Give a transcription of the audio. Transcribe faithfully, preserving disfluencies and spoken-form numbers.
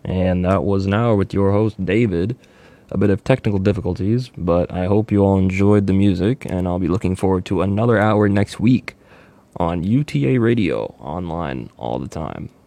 And that was an hour with your host, David. A bit of technical difficulties, but I hope you all enjoyed the music, and I'll be looking forward to another hour next week on U T A Radio, online all the time.